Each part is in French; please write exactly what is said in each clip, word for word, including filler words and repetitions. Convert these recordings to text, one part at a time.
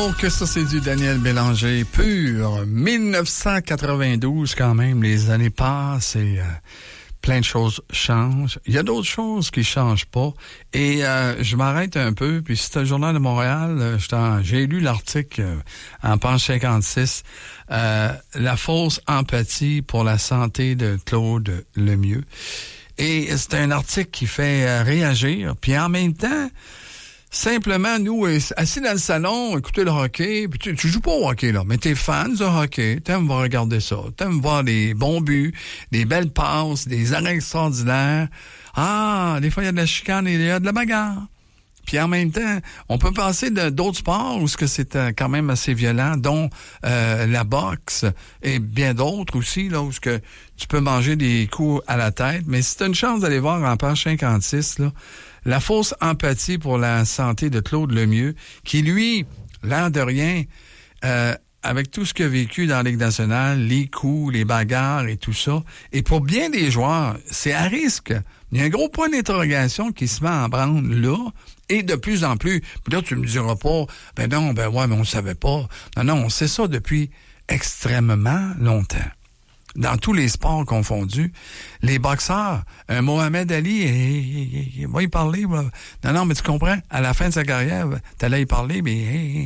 Oh, que ça, c'est du Daniel Bélanger pur. dix-neuf cent quatre-vingt-douze, quand même, les années passent et euh, plein de choses changent. Il y a d'autres choses qui changent pas. Et euh, je m'arrête un peu, puis c'était le Journal de Montréal. Euh, j'ai lu l'article euh, en page cinquante-six, euh, la fausse empathie pour la santé de Claude Lemieux. Et c'est un article qui fait euh, réagir, puis en même temps... Simplement, nous, assis dans le salon, écouter le hockey, puis tu, tu joues pas au hockey, là, mais t'es fan de hockey, t'aimes voir regarder ça, t'aimes voir des bons buts, des belles passes, des arrêts extraordinaires. Ah, des fois, il y a de la chicane et il y a de la bagarre. Puis en même temps, on peut passer de d'autres sports où ce que c'est euh, quand même assez violent, dont euh, la boxe et bien d'autres aussi, là, où ce que tu peux manger des coups à la tête. Mais si tu as une chance d'aller voir en page cinquante-six, là, la fausse empathie pour la santé de Claude Lemieux, qui, lui, l'air de rien, euh, avec tout ce qu'il a vécu dans la Ligue nationale, les coups, les bagarres et tout ça, et pour bien des joueurs, c'est à risque. Il y a un gros point d'interrogation qui se met en branle là, et de plus en plus. Puis là, tu me diras pas, ben non, ben ouais, mais on savait pas. Non, non, on sait ça depuis extrêmement longtemps. Dans tous les sports confondus, les boxeurs, un Mohamed Ali, il va y parler. Va. Non, non, mais tu comprends, à la fin de sa carrière, t'allais y parler, mais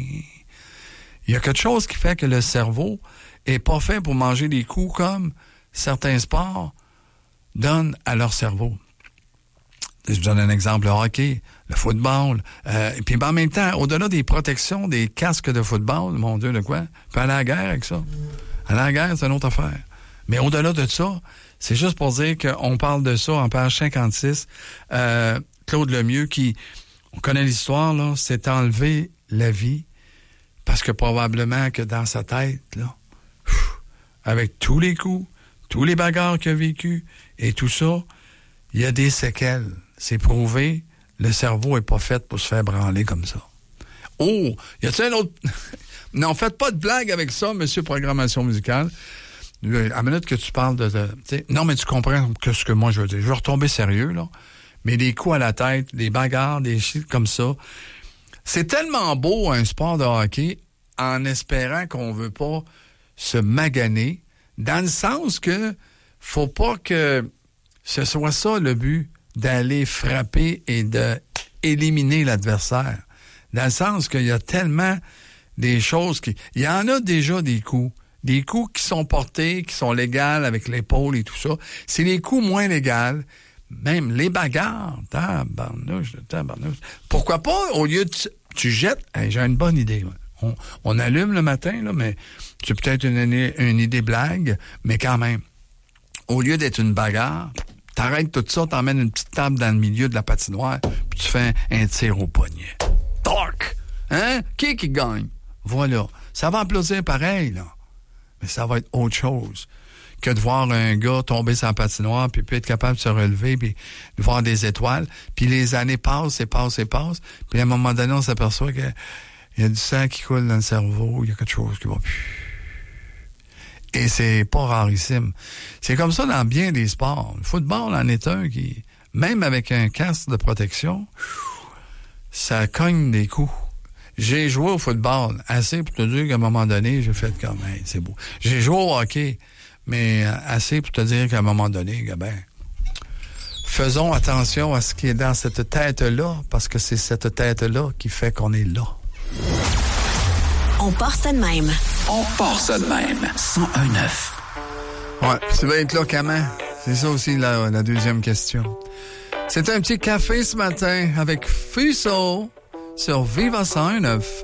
il y a quelque chose qui fait que le cerveau est pas fait pour manger des coups comme certains sports donnent à leur cerveau. Je donne un exemple, le hockey, le football, euh, et puis en même temps, au-delà des protections, des casques de football, mon Dieu, de quoi? On peut aller à la guerre avec ça. Aller à la guerre, c'est une autre affaire. Mais au-delà de ça, c'est juste pour dire qu'on parle de ça en page cinquante-six. Euh, Claude Lemieux, qui, on connaît l'histoire, là, s'est enlevé la vie parce que probablement que dans sa tête, là, pff, avec tous les coups, tous les bagarres qu'il a vécu et tout ça, il y a des séquelles. C'est prouvé, le cerveau est pas fait pour se faire branler comme ça. Oh, y a-t-il un autre... Non, faites pas de blague avec ça, monsieur Programmation musicale. À la minute que tu parles de... de non, mais tu comprends que ce que moi je veux dire. Je veux retomber sérieux, là. Mais des coups à la tête, des bagarres, des shit comme ça. C'est tellement beau, un sport de hockey, en espérant qu'on veut pas se maganer, dans le sens que faut pas que ce soit ça le but, d'aller frapper et de éliminer l'adversaire. Dans le sens qu'il y a tellement des choses qui... Il y en a déjà des coups. Des coups qui sont portés, qui sont légaux avec l'épaule et tout ça. C'est les coups moins légaux. Même les bagarres. Tabarnouche, tabarnouche. Pourquoi pas, au lieu de... Tu jettes... Hey, j'ai une bonne idée. On, on allume le matin, là, mais c'est peut-être une, une idée blague, mais quand même. Au lieu d'être une bagarre, t'arrêtes tout ça, t'emmènes une petite table dans le milieu de la patinoire, puis tu fais un, un tir au poignet. Toc! Hein? Qui qui gagne? Voilà. Ça va applaudir pareil, là. Mais ça va être autre chose que de voir un gars tomber sur la patinoire puis puis être capable de se relever puis de voir des étoiles. Puis les années passent et passent et passent. Puis à un moment donné, on s'aperçoit qu'il y a du sang qui coule dans le cerveau. Il y a quelque chose qui va plus. Et c'est pas rarissime. C'est comme ça dans bien des sports. Le football en est un qui, même avec un casque de protection, ça cogne des coups. J'ai joué au football assez pour te dire qu'à un moment donné, j'ai fait comme, hey, c'est beau. J'ai joué au hockey, mais assez pour te dire qu'à un moment donné, ben, faisons attention à ce qui est dans cette tête-là, parce que c'est cette tête-là qui fait qu'on est là. On part ça de même. On part ça de même. cent un neuf. Ouais, tu vas être là comment? C'est ça aussi la, la deuxième question. C'est un petit café ce matin avec Fuso sur Viva cent un neuf.